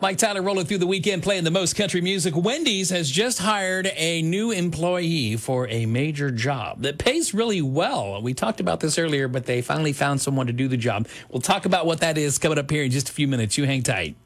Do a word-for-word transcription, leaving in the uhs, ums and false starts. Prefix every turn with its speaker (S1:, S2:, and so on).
S1: Mike Tyler rolling through the weekend playing the most country music. Wendy's has just hired a new employee for a major job that pays really well. We talked about this earlier, but they finally found someone to do the job. We'll talk about what that is coming up here in just a few minutes. You hang tight.